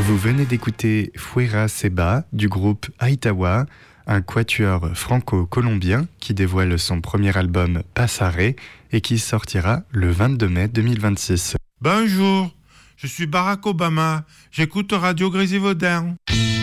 Vous venez d'écouter Fuera Seba du groupe Aitawa, un quatuor franco-colombien qui dévoile son premier album Passare et qui sortira le 22 mai 2026. Bonjour, je suis Barack Obama, j'écoute Radio Grésivaudan.